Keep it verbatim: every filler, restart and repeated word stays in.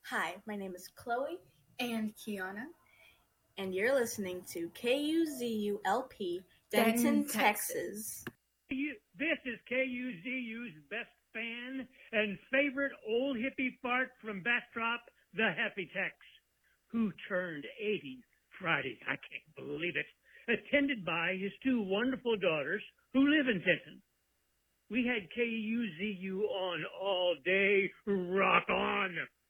Hi, my name is Chloe, And Kiana. and you're listening to K U Z U L P, Denton, Denton, Texas. Texas. You, this is K U Z U's best fan and favorite old hippie fart from Bastrop, the Happy Tex, who turned eighty Friday. I can't believe it. Attended by his two wonderful daughters who live in Denton. We had K U Z U on all day. Rock on!